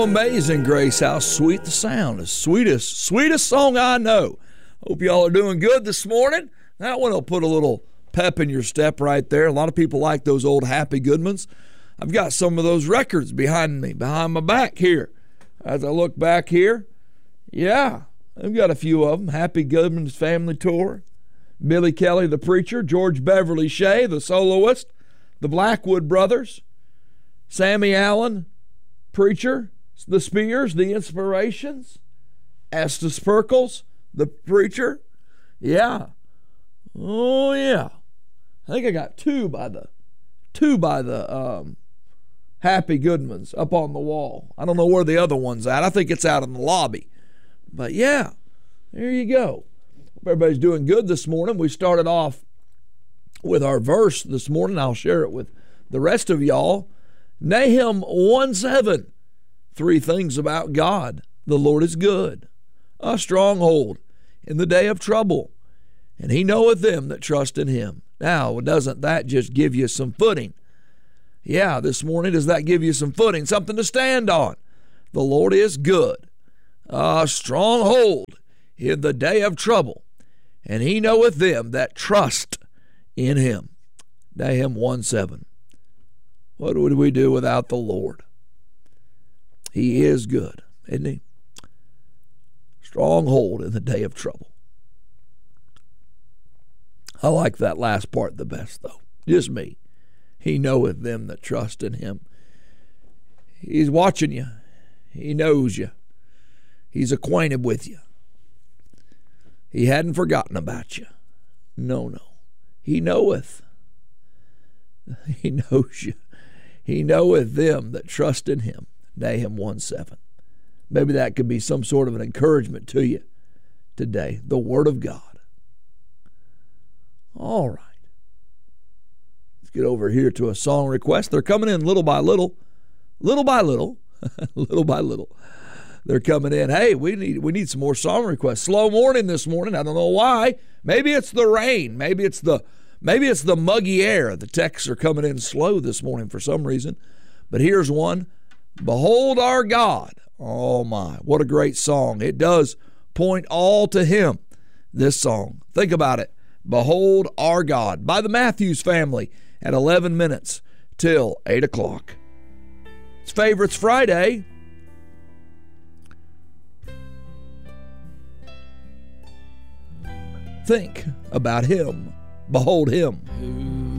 Amazing Grace, how sweet the sound. The sweetest song I know. Hope y'all are doing good this morning. That one will put a little pep in your step right there. A lot of people like those old Happy Goodmans. I've got some of those records behind me, behind my back here. As I look back here, yeah, I've got a few of them. Happy Goodman's Family Tour, Billy Kelly the Preacher, George Beverly Shea the soloist, the Blackwood Brothers, Sammy Allen, Preacher, the Spears, the Inspirations, Estes Perkles, the Preacher. Yeah. Oh, yeah. I think I got two by the Happy Goodmans up on the wall. I don't know where the other one's at. I think it's out in the lobby. But yeah, there you go. Hope everybody's doing good this morning. We started off with our verse this morning. I'll share it with the rest of y'all. Nahum 1:7. 3 things about God. The Lord is good, a stronghold in the day of trouble, and he knoweth them that trust in him. Now, doesn't that just give you some footing? Yeah, this morning, does that give you some footing, something to stand on? The Lord is good, a stronghold in the day of trouble, and he knoweth them that trust in him. Nahum 1:7. What would we do without the Lord? He is good, isn't he? Stronghold in the day of trouble. I like that last part the best, though. Just me. He knoweth them that trust in him. He's watching you. He knows you. He's acquainted with you. He hadn't forgotten about you. No. He knoweth. He knows you. He knoweth them that trust in him. Nahum 1:7. Maybe that could be some sort of an encouragement to you today. The Word of God. All right. Let's get over here to a song request. They're coming in little by little. Little by little. Little by little. They're coming in. Hey, we need some more song requests. Slow morning this morning. I don't know why. Maybe it's the rain. Maybe it's the muggy air. The texts are coming in slow this morning for some reason. But here's one. Behold our God. Oh my, what a great song. It does point all to him, this song. Think about it. Behold our God by the Matthews Family at 11 minutes till 8 o'clock. It's Favorites Friday. Think about him. Behold him.